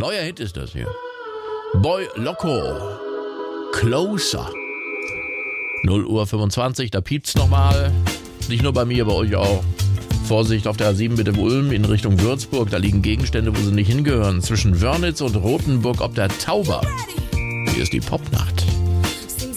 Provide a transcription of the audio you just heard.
Neuer Hit ist das hier. Boy Loco. Closer. 0:25 Uhr, da piept's nochmal. Nicht nur bei mir, bei euch auch. Vorsicht auf der A7 bitte Ulm in Richtung Würzburg. Da liegen Gegenstände, wo sie nicht hingehören. Zwischen Wörnitz und Rothenburg ob der Tauber. Hier ist die Popnacht.